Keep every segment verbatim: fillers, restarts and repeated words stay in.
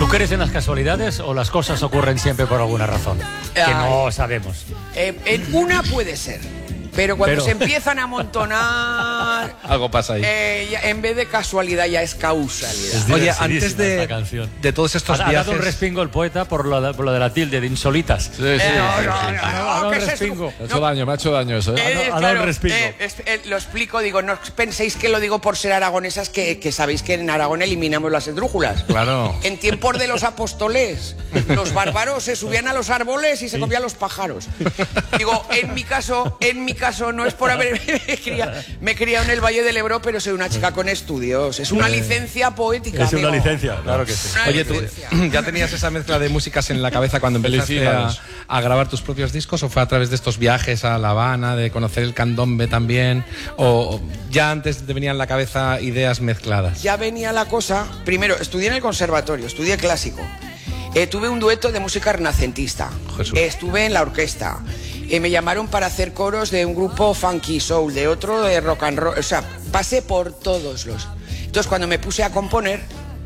crees en las casualidades o las cosas ocurren siempre por alguna razón? Que no sabemos. Eh, en una puede ser, pero cuando Pero... se empiezan a amontonar... Algo pasa ahí. Eh, ya, en vez de casualidad ya es causalidad. Es Oye, antes de, de todos estos ha, viajes... ha dado un respingo el poeta por lo, de, por lo de la tilde, de insolitas. Sí, sí, Eh, no, sí, no, sí, no, sí. no, Ha dado un ¿qué es esto? respingo. Me ha hecho daño, me ha hecho daño eso, ¿eh? Eh, Ha dado un claro, respingo. eh, es- eh, lo explico, digo, no penséis que lo digo por ser aragonesas, que, que sabéis que en Aragón eliminamos las esdrújulas. Claro. En tiempos de los apóstoles, los bárbaros se subían a los árboles y se comían los pájaros. Digo, en mi caso, en mi caso no es por haber me criado, me he criado en el Valle del Ebro, pero soy una chica con estudios. Es una licencia poética. Es una amigo. licencia, claro que sí. Una Oye, ¿tú licencia. ya tenías esa mezcla de músicas en la cabeza cuando empezaste a, a grabar tus propios discos, o fue a través de estos viajes a La Habana, de conocer el candombe también, o ya antes te venían en la cabeza ideas mezcladas? Ya venía la cosa. Primero, estudié en el conservatorio, estudié clásico. Eh, tuve un dueto de música renacentista. Jesús. Eh, estuve en la orquesta. Eh, me llamaron para hacer coros de un grupo funky soul, de otro de rock and roll. O sea, pasé por todos los... Entonces, cuando me puse a componer,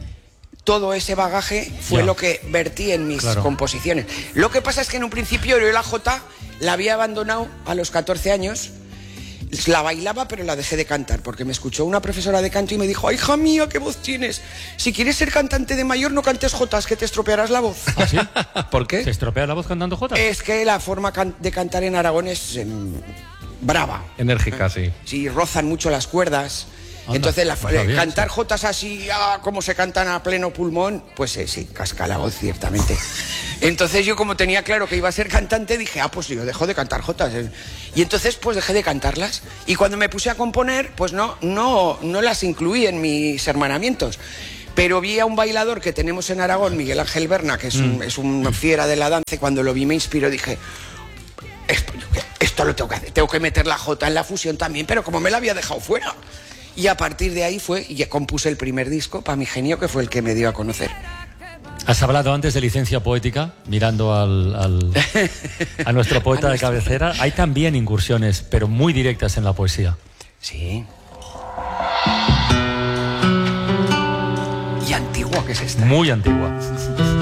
todo ese bagaje fue Ya. lo que vertí en mis Claro. composiciones. Lo que pasa es que en un principio yo la jota la había abandonado a los catorce años. La bailaba, pero la dejé de cantar, porque me escuchó una profesora de canto y me dijo: hija mía, qué voz tienes. Si quieres ser cantante de mayor, no cantes jotas, que te estropearás la voz. ¿Ah, sí? ¿Por qué? ¿Se estropea la voz cantando jotas? Es que la forma can- de cantar en Aragón es em, brava. Enérgica, sí. Sí, rozan mucho las cuerdas. Anda, Entonces, la, no sabía, cantar sí. jotas así, ah, como se cantan a pleno pulmón, pues eh, sí, casca la voz, ciertamente. Entonces yo, como tenía claro que iba a ser cantante, dije, ah, pues yo dejo de cantar jotas. eh. Y entonces, pues dejé de cantarlas. Y cuando me puse a componer, pues no, no, no las incluí en mis hermanamientos. Pero vi a un bailador que tenemos en Aragón, Miguel Ángel Berna, que es un, es un fiera de la danza, y cuando lo vi me inspiró, dije... Esto, esto lo tengo que hacer, tengo que meter la jota en la fusión también, pero como me la había dejado fuera. Y a partir de ahí fue, y compuse el primer disco, para mi genio, que fue el que me dio a conocer. Has hablado antes de licencia poética, mirando al, al- a nuestro poeta A de nuestro- cabecera. Hay también incursiones, pero muy directas en la poesía. Sí. Y antigua que es esta. Muy antigua.